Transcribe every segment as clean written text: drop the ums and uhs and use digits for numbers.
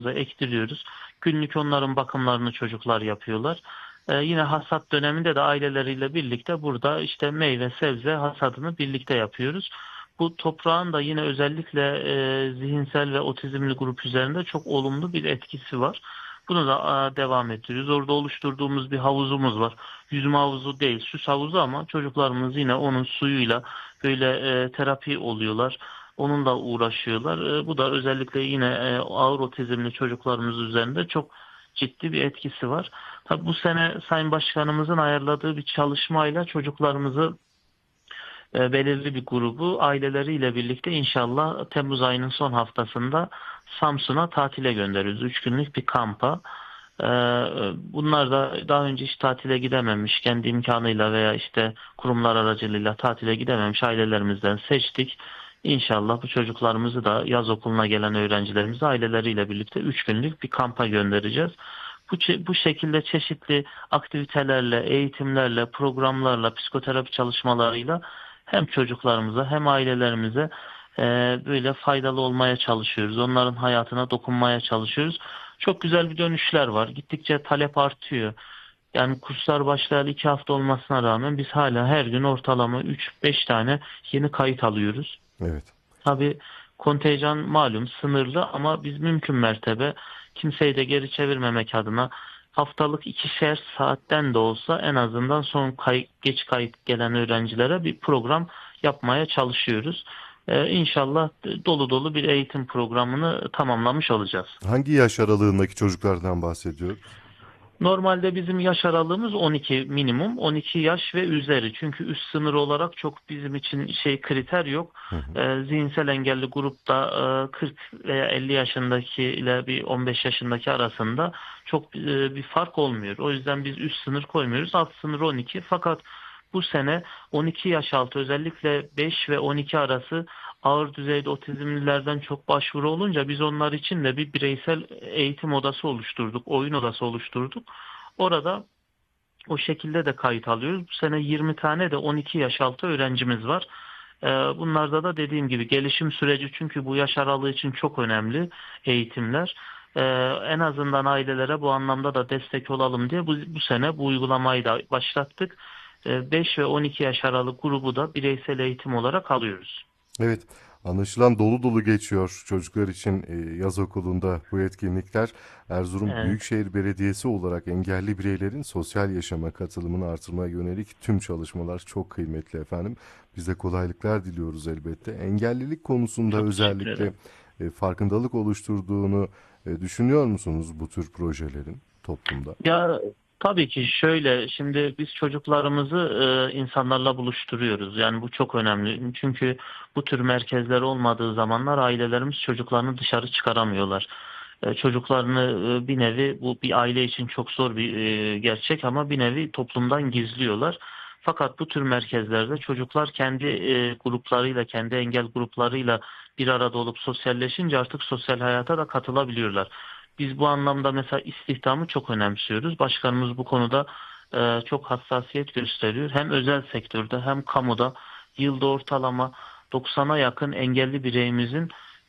ektiriyoruz. Günlük onların bakımlarını çocuklar yapıyorlar. Yine hasat döneminde de aileleriyle birlikte burada işte meyve sebze hasadını birlikte yapıyoruz. Bu toprağın da yine özellikle zihinsel ve otizmli grup üzerinde çok olumlu bir etkisi var. Bunu da devam ettiriyoruz. Orada oluşturduğumuz bir havuzumuz var. Yüzme havuzu değil, süs havuzu ama çocuklarımız yine onun suyuyla böyle terapi oluyorlar. Onunla uğraşıyorlar. Bu da özellikle yine ağır otizmli çocuklarımız üzerinde çok ciddi bir etkisi var. Tabii bu sene Sayın Başkanımızın ayarladığı bir çalışmayla çocuklarımızı belirli bir grubu aileleriyle birlikte inşallah Temmuz ayının son haftasında Samsun'a tatile gönderiyoruz. 3 günlük bir kampa. E, Bunlar da daha önce hiç tatile gidememiş, kendi imkanıyla veya işte kurumlar aracılığıyla tatile gidememiş ailelerimizden seçtik. İnşallah bu çocuklarımızı da yaz okuluna gelen öğrencilerimizi aileleriyle birlikte 3 günlük bir kampa göndereceğiz. Bu şekilde çeşitli aktivitelerle, eğitimlerle, programlarla, psikoterapi çalışmalarıyla hem çocuklarımıza hem ailelerimize e, böyle faydalı olmaya çalışıyoruz. Onların hayatına dokunmaya çalışıyoruz. Çok güzel bir dönüşler var. Gittikçe talep artıyor. Yani kurslar başlayalı 2 hafta olmasına rağmen biz hala her gün ortalama 3-5 tane yeni kayıt alıyoruz. Evet. Tabii kontenjan malum sınırlı ama biz mümkün mertebe kimseyi de geri çevirmemek adına haftalık 2'şer saatten de olsa en azından geç kayıt gelen öğrencilere bir program yapmaya çalışıyoruz. İnşallah dolu dolu bir eğitim programını tamamlamış olacağız. Hangi yaş aralığındaki çocuklardan bahsediyoruz? Normalde bizim yaş aralığımız 12 minimum 12 yaş ve üzeri. Çünkü üst sınır olarak çok bizim için kriter yok. Hı hı. Zihinsel engelli grupta 40 veya 50 yaşındaki ile bir 15 yaşındaki arasında çok bir fark olmuyor. O yüzden biz üst sınır koymuyoruz. Alt sınır 12. Fakat bu sene 12 yaş altı özellikle 5 ve 12 arası ağır düzeyde otizmlilerden çok başvuru olunca biz onlar için de bir bireysel eğitim odası oluşturduk, oyun odası oluşturduk. Orada o şekilde de kayıt alıyoruz. Bu sene 20 tane de 12 yaş altı öğrencimiz var. Bunlarda da dediğim gibi gelişim süreci çünkü bu yaş aralığı için çok önemli eğitimler. Ee, En azından ailelere bu anlamda da destek olalım diye bu sene bu uygulamayı da başlattık. 5 ve 12 yaş aralığı grubu da bireysel eğitim olarak alıyoruz. Evet, anlaşılan dolu dolu geçiyor çocuklar için yaz okulunda bu etkinlikler. Erzurum Evet, Büyükşehir Belediyesi olarak engelli bireylerin sosyal yaşama katılımını artırmaya yönelik tüm çalışmalar çok kıymetli efendim. Biz de kolaylıklar diliyoruz elbette. Engellilik konusunda çok teşekkür özellikle ederim. farkındalık oluşturduğunu düşünüyor musunuz bu tür projelerin toplumda? Ya tabii ki şöyle şimdi biz çocuklarımızı insanlarla buluşturuyoruz. Yani bu çok önemli. Çünkü bu tür merkezler olmadığı zamanlar ailelerimiz çocuklarını dışarı çıkaramıyorlar. Çocuklarını bir nevi bu bir aile için çok zor bir gerçek ama bir nevi toplumdan gizliyorlar. Fakat bu tür merkezlerde çocuklar kendi gruplarıyla, kendi engel gruplarıyla bir arada olup sosyalleşince artık sosyal hayata da katılabiliyorlar. Biz bu anlamda mesela istihdamı çok önemsiyoruz. Başkanımız bu konuda çok hassasiyet gösteriyor. Hem özel sektörde hem kamuda yılda ortalama 90'a yakın engelli bireyimizin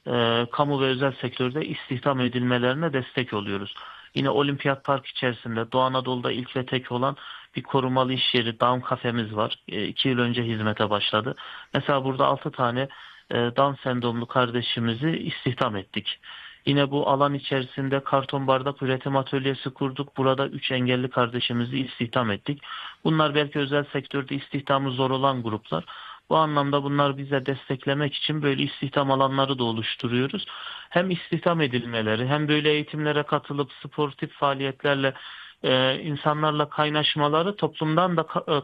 kamu ve özel sektörde istihdam edilmelerine destek oluyoruz. Yine Olimpiyat Park içerisinde Doğu Anadolu'da ilk ve tek olan bir korumalı iş yeri Down kafemiz var. 2 yıl önce hizmete başladı. Mesela burada 6 tane Down sendromlu kardeşimizi istihdam ettik. Yine bu alan içerisinde karton bardak üretim atölyesi kurduk. Burada 3 engelli kardeşimizi istihdam ettik. Bunlar belki özel sektörde istihdamı zor olan gruplar. Bu anlamda bunlar bize desteklemek için böyle istihdam alanları da oluşturuyoruz. Hem istihdam edilmeleri hem böyle eğitimlere katılıp sportif faaliyetlerle insanlarla kaynaşmaları toplumdan da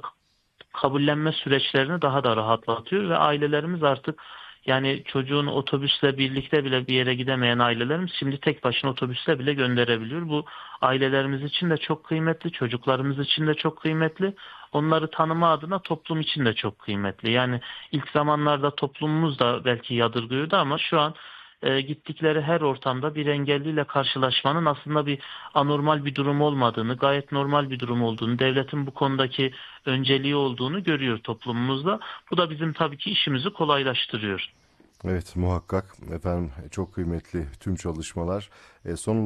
kabullenme süreçlerini daha da rahatlatıyor ve ailelerimiz artık yani çocuğun otobüsle birlikte bile bir yere gidemeyen ailelerimiz şimdi tek başına otobüsle bile gönderebiliyor. Bu ailelerimiz için de çok kıymetli, çocuklarımız için de çok kıymetli. Onları tanıma adına toplum için de çok kıymetli. Yani ilk zamanlarda toplumumuz da belki yadırgıyordu ama şu an gittikleri her ortamda bir engelliyle karşılaşmanın aslında bir anormal bir durum olmadığını, gayet normal bir durum olduğunu, devletin bu konudaki önceliği olduğunu görüyor toplumumuzda. Bu da bizim tabii ki işimizi kolaylaştırıyor. Evet, muhakkak efendim, çok kıymetli tüm çalışmalar. Son